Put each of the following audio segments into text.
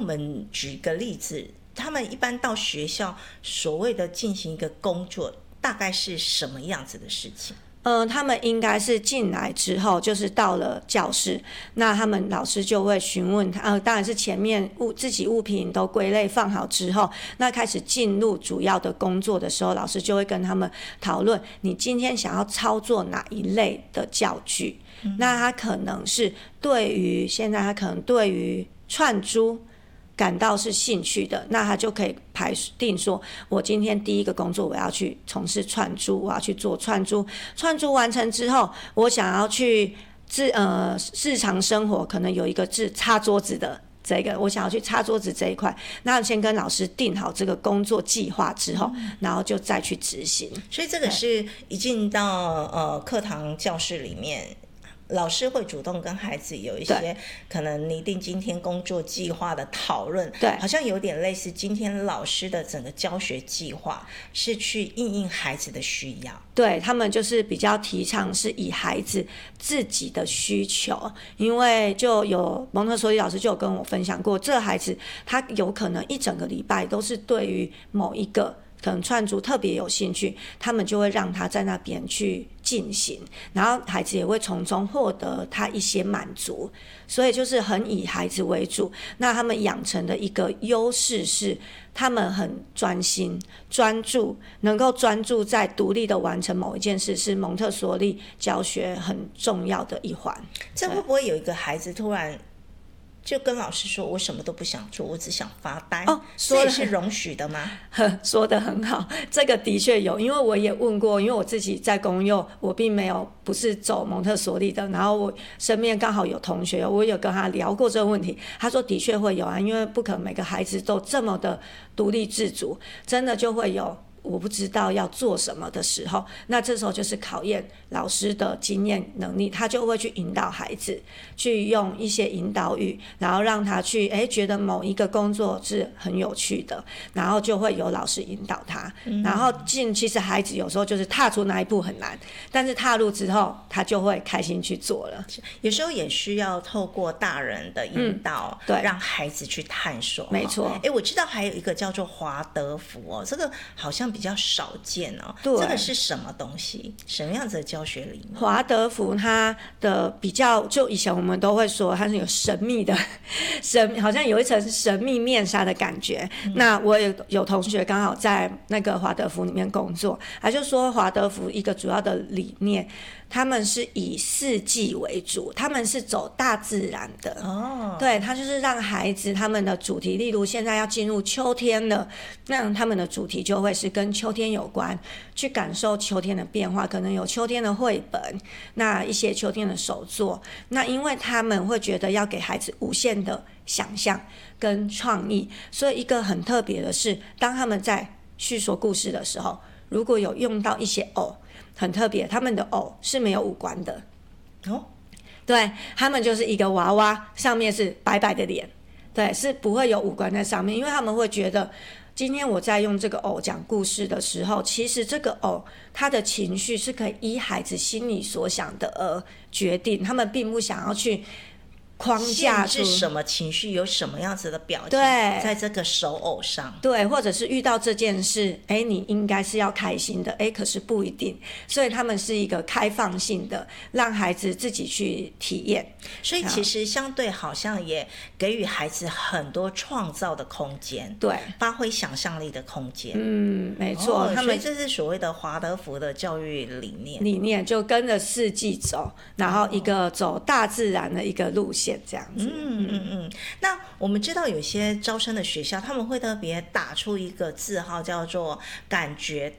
们举一个例子，他们一般到学校所谓的进行一个工作，大概是什么样子的事情？ 他们应该是进来之后，就是到了教室，那他们老师就会询问他，当然是前面自己物品都归类放好之后，那开始进入主要的工作的时候，老师就会跟他们讨论，你今天想要操作哪一类的教具。那他可能是现在他可能对于串珠感到是兴趣的，那他就可以排定说，我今天第一个工作我要去从事串珠，我要去做串珠，串珠完成之后，我想要去日常生活可能有一个是擦桌子的。这个我想要去擦桌子这一块，那先跟老师定好这个工作计划之后，然后就再去执行。 所以这个是一进到课堂教室里面，老师会主动跟孩子有一些可能拟定今天工作计划的讨论， 对， 好像有点类似今天老师的整个教学计划是去因应孩子的需要。 对，他们就是比较提倡是以孩子自己的需求，因为就有蒙特梭利老师就有跟我分享过，这孩子他有可能一整个礼拜都是对于某一个可能串珠特别有兴趣，他们就会让他在那边去进行，然后孩子也会从中获得他一些满足，所以就是很以孩子为主。那他们养成的一个优势是，他们很专心、专注，能够专注在独立的完成某一件事，是蒙特梭利教学很重要的一环。 这会不会有一个孩子突然就跟老师说，我什么都不想做，我只想发呆？这也是容许的吗？ 说得很好，这个的确有，因为我也问过，因为我自己在公幼，我并没有不是走蒙特梭利的，然后我身边刚好有同学，我有跟他聊过这个问题，他说的确会有啊，因为不可能每个孩子都这么的独立自主，真的就会有我不知道要做什么的时候，那这时候就是考验老师的经验能力，他就会去引导孩子，去用一些引导语，然后让他去觉得某一个工作是很有趣的，然后就会有老师引导他，然后其实孩子有时候就是踏出那一步很难，但是踏入之后他就会开心去做了。 有时候也需要透过大人的引导， 对， 让孩子去探索。 没错。 我知道还有一个叫做华德福这个好像比较少见对， 这个是什么东西？什么样子的教学理念？ 华德福它的比较，就以前我们都会说它是有神秘的好像有一层神秘面纱的感觉。那我有同学刚好在那个华德福里面工作，他就说华德福一个主要的理念，他们是以四季为主，他们是走大自然的。对，他就是让孩子他们的主题，例如现在要进入秋天了，那他们的主题就会是跟秋天有关，去感受秋天的变化，可能有秋天的绘本，那一些秋天的手作。那因为他们会觉得要给孩子无限的想象跟创意，所以一个很特别的是，当他们在叙说故事的时候，如果有用到一些偶，很特别，他们的偶是没有五官的。对，他们就是一个娃娃，上面是白白的脸，对，是不会有五官在上面，因为他们会觉得今天我在用这个偶讲故事的时候，其实这个偶他的情绪是可以依孩子心里所想的而决定，他们并不想要去框架是什么情绪，有什么样子的表情， 对， 在这个手偶上， 对，或者是遇到这件事，你应该是要开心的，可是不一定，所以他们是一个开放性的，让孩子自己去体验， 所以其实相对好像也给予孩子很多创造的空间， 对， 发挥想象力的空间。 没错，他们所以这是所谓的华德福的教育理念， 就跟着四季走，然后一个走大自然的一个路线。这样子。 那我们知道有些招生的学校，他们会特别打出一个字号，叫做感觉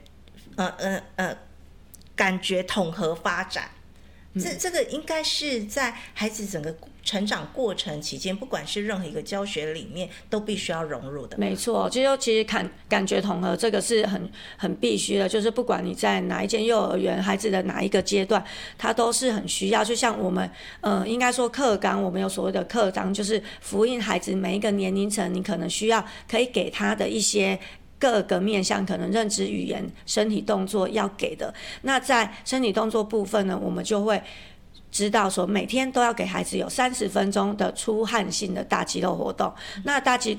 统合发展。这个应该是在孩子整个成长过程期间，不管是任何一个教学理念，都必须要融入的。 没错，其实感觉统合这个是很必须的，就是不管你在哪一间幼儿园，孩子的哪一个阶段，他都是很需要。就像我们应该说课纲，我们有所谓的课纲，就是符应孩子每一个年龄层，你可能需要可以给他的一些各个面向，可能认知语言、身体动作要给的。那在身体动作部分呢，我们就会知道说每天都要给孩子有30分钟的出汗性的大肌肉活动。那大肌